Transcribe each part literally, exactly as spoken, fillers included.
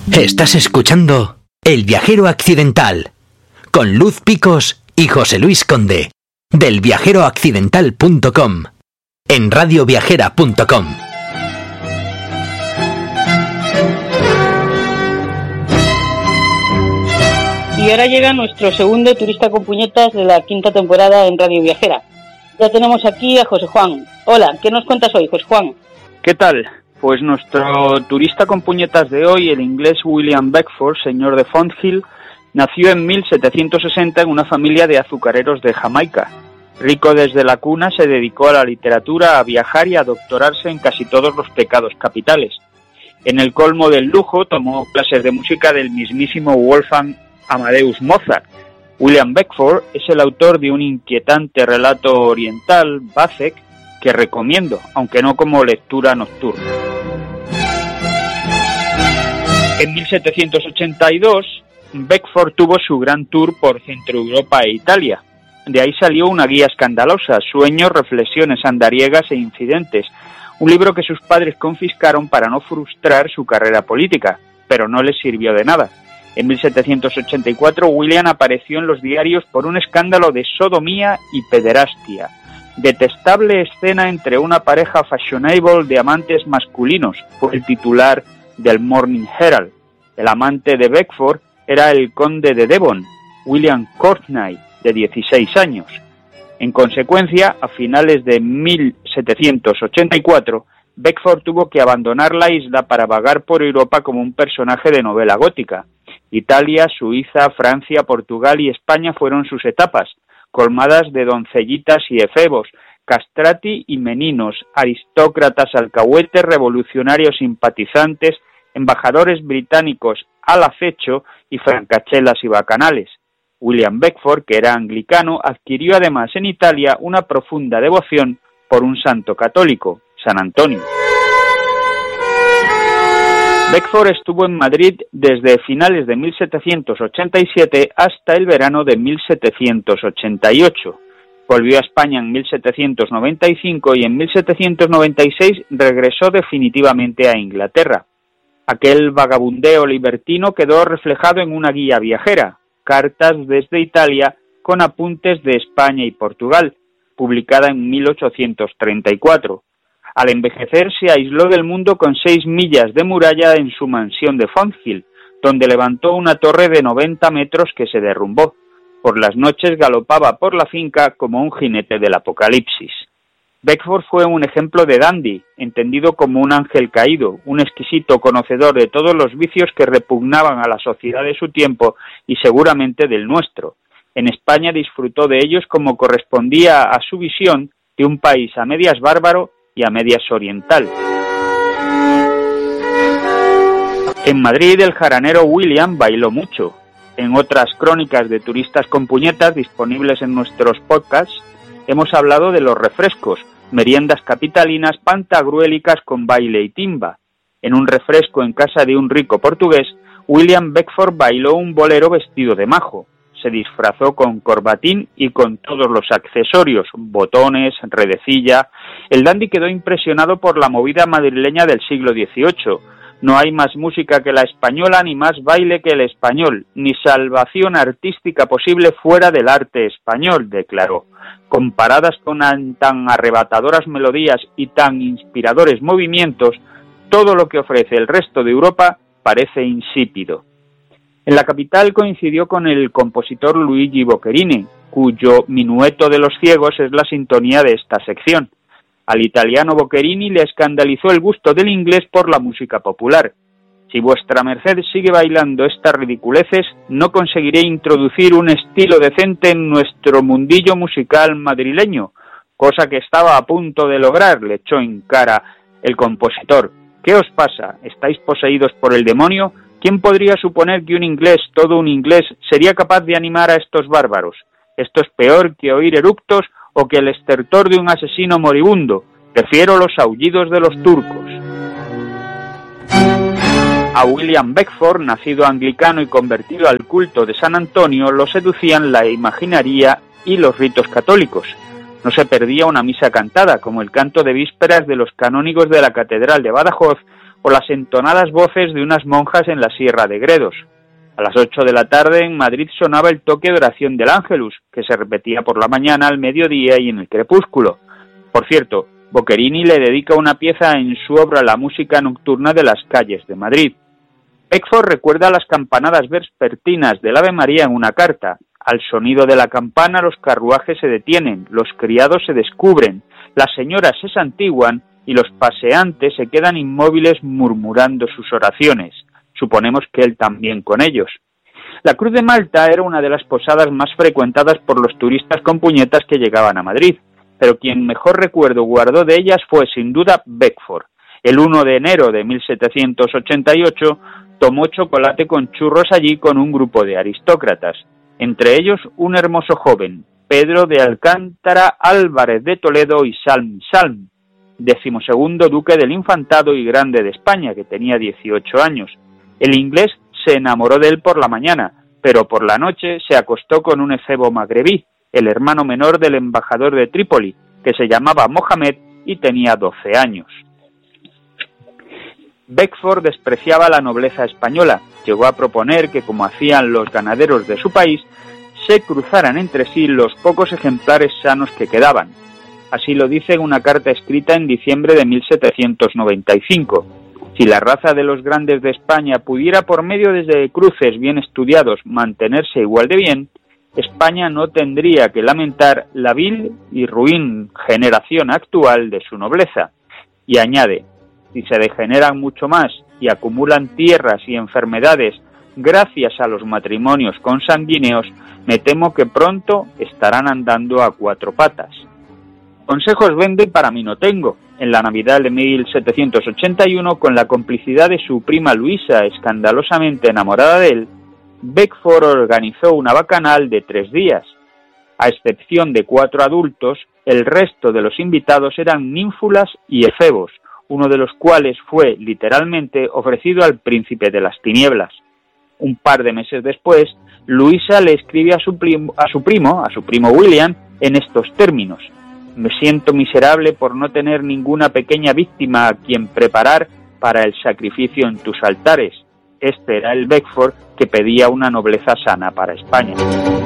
Estás escuchando El Viajero Accidental con Luz Picos y José Luis Conde del viajero accidental punto com en radio viajera punto com. Y ahora llega nuestro segundo turista con puñetas de la quinta temporada en Radio Viajera. Ya tenemos aquí a José Juan. Hola, ¿qué nos cuentas hoy, José Juan? ¿Qué tal? Pues nuestro turista con puñetas de hoy, el inglés William Beckford, señor de Fonthill, nació en mil setecientos sesenta en una familia de azucareros de Jamaica. Rico desde la cuna, se dedicó a la literatura, a viajar y a doctorarse en casi todos los pecados capitales. En el colmo del lujo, tomó clases de música del mismísimo Wolfgang Amadeus Mozart. William Beckford es el autor de un inquietante relato oriental, Vacek, que recomiendo, aunque no como lectura nocturna. En mil setecientos ochenta y dos, Beckford tuvo su gran tour por Centro Europa e Italia. De ahí salió una guía escandalosa, Sueños, Reflexiones andariegas e Incidentes, un libro que sus padres confiscaron para no frustrar su carrera política, pero no les sirvió de nada. En mil setecientos ochenta y cuatro, William apareció en los diarios por un escándalo de sodomía y pederastia. Detestable escena entre una pareja fashionable de amantes masculinos, fue el titular del Morning Herald. El amante de Beckford era el conde de Devon, William Courtney, de dieciséis años. En consecuencia, a finales de mil setecientos ochenta y cuatro, Beckford tuvo que abandonar la isla para vagar por Europa como un personaje de novela gótica. Italia, Suiza, Francia, Portugal y España fueron sus etapas, colmadas de doncellitas y efebos, castrati y meninos, aristócratas, alcahuetes, revolucionarios simpatizantes, embajadores británicos al acecho y francachelas y bacanales. William Beckford, que era anglicano, adquirió además en Italia una profunda devoción por un santo católico, San Antonio. Beckford estuvo en Madrid desde finales de mil setecientos ochenta y siete hasta el verano de mil setecientos ochenta y ocho. Volvió a España en mil setecientos noventa y cinco y en mil setecientos noventa y seis regresó definitivamente a Inglaterra. Aquel vagabundeo libertino quedó reflejado en una guía viajera, Cartas desde Italia, con apuntes de España y Portugal, publicada en mil ochocientos treinta y cuatro. Al envejecer se aisló del mundo con seis millas de muralla en su mansión de Fonthill, donde levantó una torre de noventa metros que se derrumbó. Por las noches galopaba por la finca como un jinete del apocalipsis. Beckford fue un ejemplo de dandy, entendido como un ángel caído, un exquisito conocedor de todos los vicios que repugnaban a la sociedad de su tiempo y seguramente del nuestro. En España disfrutó de ellos como correspondía a su visión de un país a medias bárbaro y a medias oriental. En Madrid el jaranero William bailó mucho. En otras crónicas de turistas con puñetas disponibles en nuestros podcasts, hemos hablado de los refrescos, meriendas capitalinas pantagruélicas con baile y timba. En un refresco en casa de un rico portugués, William Beckford bailó un bolero vestido de majo. Se disfrazó con corbatín y con todos los accesorios, botones, redecilla. El dandy quedó impresionado por la movida madrileña del siglo dieciocho. No hay más música que la española, ni más baile que el español, ni salvación artística posible fuera del arte español, declaró. Comparadas con tan arrebatadoras melodías y tan inspiradores movimientos, todo lo que ofrece el resto de Europa parece insípido. En la capital coincidió con el compositor Luigi Boccherini, cuyo Minueto de los ciegos es la sintonía de esta sección. Al italiano Boccherini le escandalizó el gusto del inglés por la música popular. Si vuestra merced sigue bailando estas ridiculeces, no conseguiré introducir un estilo decente en nuestro mundillo musical madrileño, cosa que estaba a punto de lograr, le echó en cara el compositor. ¿Qué os pasa? ¿Estáis poseídos por el demonio? ¿Quién podría suponer que un inglés, todo un inglés, sería capaz de animar a estos bárbaros? Esto es peor que oír eructos o que el estertor de un asesino moribundo. Prefiero los aullidos de los turcos. A William Beckford, nacido anglicano y convertido al culto de San Antonio, lo seducían la imaginería y los ritos católicos. No se perdía una misa cantada, como el canto de vísperas de los canónigos de la Catedral de Badajoz o las entonadas voces de unas monjas en la Sierra de Gredos. A las ocho de la tarde en Madrid sonaba el toque de oración del Ángelus, que se repetía por la mañana, al mediodía y en el crepúsculo. Por cierto, Boccherini le dedica una pieza en su obra La música nocturna de las calles de Madrid. Beckford recuerda las campanadas vespertinas del Ave María en una carta. Al sonido de la campana los carruajes se detienen, los criados se descubren, las señoras se santiguan y los paseantes se quedan inmóviles murmurando sus oraciones. Suponemos que él también con ellos. La Cruz de Malta era una de las posadas más frecuentadas por los turistas con puñetas que llegaban a Madrid, pero quien mejor recuerdo guardó de ellas fue sin duda Beckford. El primero de enero de mil setecientos ochenta y ocho tomó chocolate con churros allí con un grupo de aristócratas, entre ellos un hermoso joven, Pedro de Alcántara Álvarez de Toledo y Salm Salm, decimosegundo duque del Infantado y Grande de España, que tenía dieciocho años. El inglés se enamoró de él por la mañana, pero por la noche se acostó con un efebo magrebí, el hermano menor del embajador de Trípoli, que se llamaba Mohamed y tenía doce años. Beckford despreciaba la nobleza española. Llegó a proponer que, como hacían los ganaderos de su país, se cruzaran entre sí los pocos ejemplares sanos que quedaban. Así lo dice en una carta escrita en diciembre de mil setecientos noventa y cinco. Si la raza de los grandes de España pudiera, por medio de cruces bien estudiados, mantenerse igual de bien, España no tendría que lamentar la vil y ruin generación actual de su nobleza. Y añade, si se degeneran mucho más y acumulan tierras y enfermedades gracias a los matrimonios consanguíneos, me temo que pronto estarán andando a cuatro patas. Consejos vende para mí no tengo. En la Navidad de mil setecientos ochenta y uno, con la complicidad de su prima Luisa, escandalosamente enamorada de él, Beckford organizó una bacanal de tres días. A excepción de cuatro adultos, el resto de los invitados eran ninfulas y efebos, uno de los cuales fue, literalmente, ofrecido al príncipe de las tinieblas. Un par de meses después, Luisa le escribe a su primo, a su primo, a su primo William, en estos términos: me siento miserable por no tener ninguna pequeña víctima a quien preparar para el sacrificio en tus altares. Este era el Beckford que pedía una nobleza sana para España.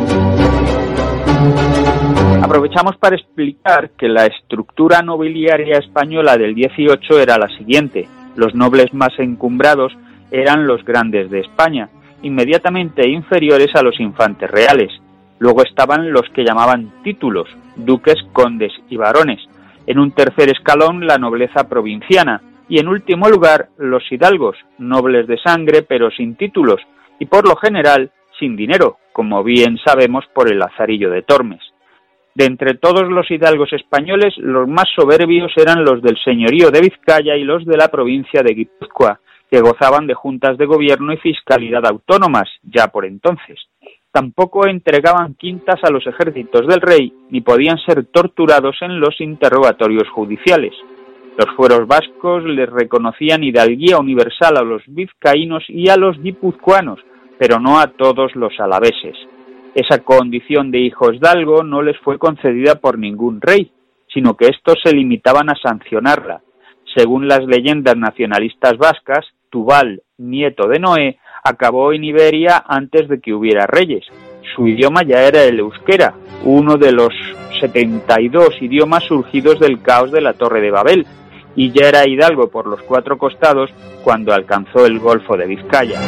Aprovechamos para explicar que la estructura nobiliaria española del dieciocho era la siguiente. Los nobles más encumbrados eran los grandes de España, inmediatamente inferiores a los infantes reales. Luego estaban los que llamaban títulos, duques, condes y varones. En un tercer escalón, la nobleza provinciana. Y en último lugar, los hidalgos, nobles de sangre pero sin títulos, y por lo general sin dinero, como bien sabemos por el Lazarillo de Tormes. De entre todos los hidalgos españoles, los más soberbios eran los del señorío de Vizcaya y los de la provincia de Guipúzcoa, que gozaban de juntas de gobierno y fiscalidad autónomas, ya por entonces. Tampoco entregaban quintas a los ejércitos del rey, ni podían ser torturados en los interrogatorios judiciales. Los fueros vascos les reconocían hidalguía universal a los vizcaínos y a los guipuzcoanos, pero no a todos los alaveses. Esa condición de hijos hidalgo no les fue concedida por ningún rey, sino que estos se limitaban a sancionarla. Según las leyendas nacionalistas vascas, Tubal, nieto de Noé, acabó en Iberia antes de que hubiera reyes. Su idioma ya era el euskera, uno de los setenta y dos idiomas surgidos del caos de la Torre de Babel, y ya era hidalgo por los cuatro costados cuando alcanzó el Golfo de Vizcaya.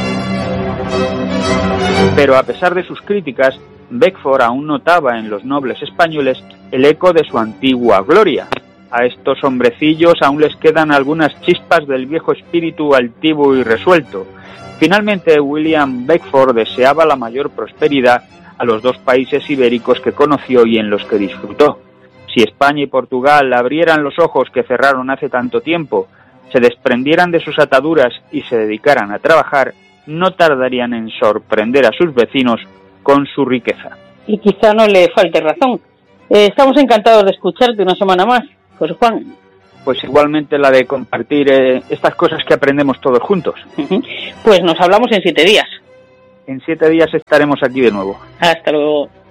Pero a pesar de sus críticas, Beckford aún notaba en los nobles españoles el eco de su antigua gloria. A estos hombrecillos aún les quedan algunas chispas del viejo espíritu altivo y resuelto. Finalmente, William Beckford deseaba la mayor prosperidad a los dos países ibéricos que conoció y en los que disfrutó. Si España y Portugal abrieran los ojos que cerraron hace tanto tiempo, se desprendieran de sus ataduras y se dedicaran a trabajar, no tardarían en sorprender a sus vecinos con su riqueza. Y quizá no le falte razón. Eh, estamos encantados de escucharte una semana más, José Juan. Pues igualmente la de compartir eh, estas cosas que aprendemos todos juntos. Pues nos hablamos en siete días. En siete días estaremos aquí de nuevo. Hasta luego.